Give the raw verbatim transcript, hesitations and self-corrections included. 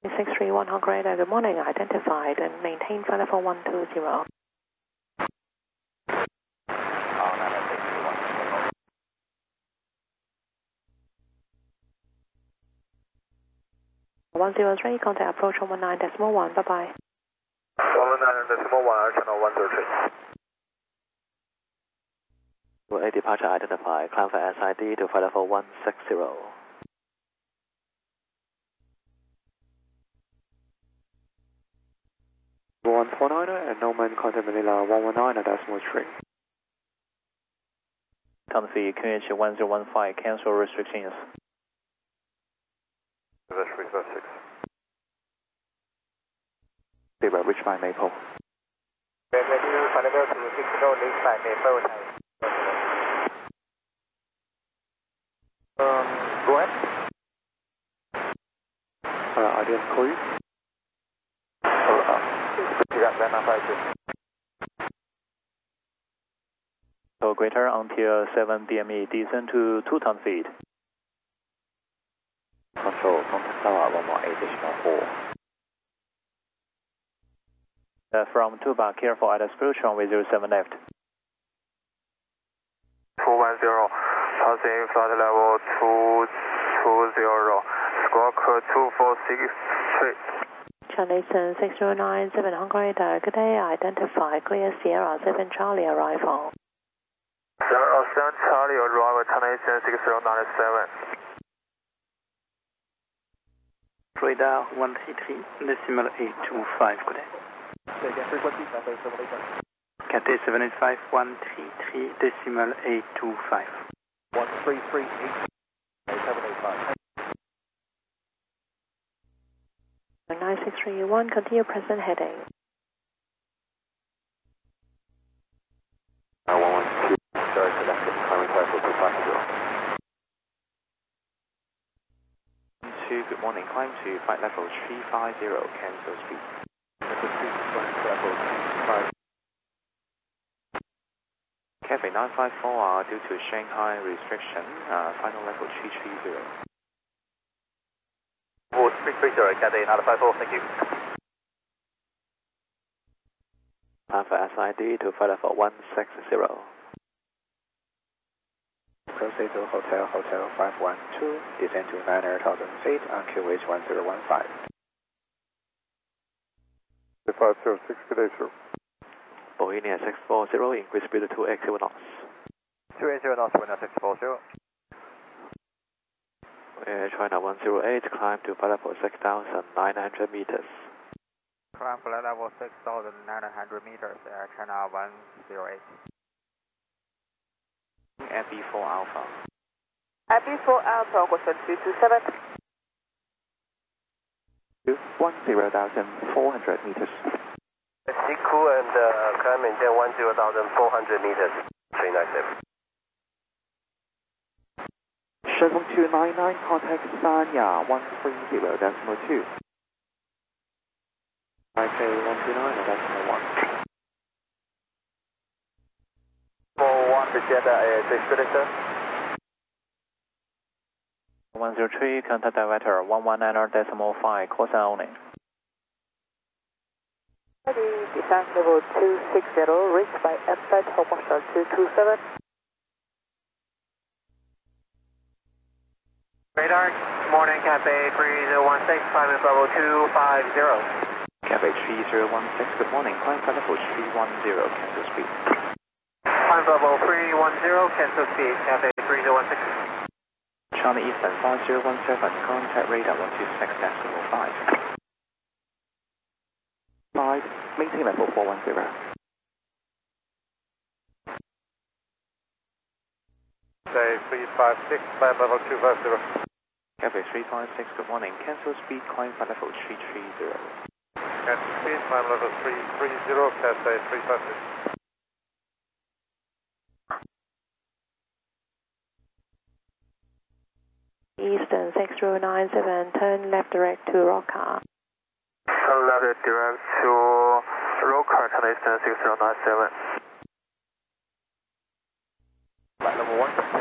six three one Hungary, good morning, identified and maintain flight level one two zero. one zero three, contact approach one nine decimal one, bye bye. one nine decimal one, channel one zero three. A departure identified, climb for S I D to flight level one six zero. one four nine and Norman contact Manila one one nine decimal three. Town fee Q H one zero one five, cancel restrictions. That's three five six. They will reach by Maple. Um, go ahead. Uh, I didn't call you. Oh, uh, you got that five. So greater until seven D M E, descend to two ton feet. Control, contact tower one one eight decimal four. Uh, from Tuba, careful at approach runway zero seven left. two one zero, passing flight level two two zero, squawk two four six three. Charlie six zero nine seven Hungary, good day, identify, clear Sierra seven Charlie arrival. Sierra seven Charlie arrival, Charlie six zero nine seven. Radar one three three, decimal eight two five, good day. Cathay seven eight five one three three, decimal eight two five. one three three eight seven eight five. nine six three one, continue present heading. Uh, one one two, sorry, selected, climbing flight level two five zero. Two, good morning, climb to flight level three five zero, cancel speed. Cathay nine five four R due to Shanghai restriction, uh, final level three three zero. Oh, three three zero, Cathay nine five four, thank you. Alpha S I D to flight level one six zero. Proceed to Hotel Hotel five one two, descend to nine thousand feet on Q H one zero one five. five zero six, good day, sir. Bohemia six four zero, increase speed to two eight zero knots. two eight zero knots, winner six four zero. Air China one zero eight, climb to flight level six thousand nine hundred meters. Climb flight level six thousand nine hundred meters, Air China one zero eight. F B four Alpha. F B four Alpha, question two two seven. one zero thousand four hundred meters. Siku and uh, climb maintain one zero thousand four hundred meters, three nine seven. Shenhong two nine nine, contact Sanya one three zero decimal two. I K one two nine decimal one. four one, Vegeta, uh, six good day, sir. one zero three, contact diverter one one nine decimal five, call sign only. Descent level two six zero, reached by Embed Home Marshal two two seven. Radar, good morning, Cathay three zero one six, climb level two five zero. Cathay three zero one six, good morning, climb flight level three one zero, cancel speed. Climb level three one zero, cancel speed, Cathay three zero one six. Charlie Eastern five zero one seven, contact radar one two six decimal five. five, maintain level four one zero. Say three five six, climb level two five zero. Cathay three five six, good morning, cancel speed, climb flight level three three zero. Cancel speed, climb level three three zero, Cathay three five six. Eastern six zero nine seven, turn left direct to Roca. Turn left direct to Roca, China Eastern six zero nine seven. Flight level one.